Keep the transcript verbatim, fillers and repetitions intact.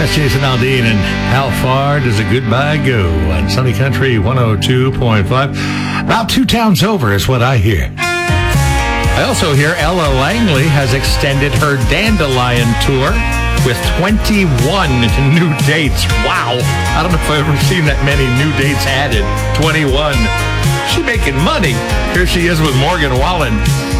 That's Jason Aldean, and how far does a goodbye go on Sunny Country one oh two point five? About two towns over is what I hear. I also hear Ella Langley has extended her Dandelion tour with twenty-one new dates. Wow. I don't know if I've ever seen that many new dates added. twenty-one. She's making money. Here she is with Morgan Wallen.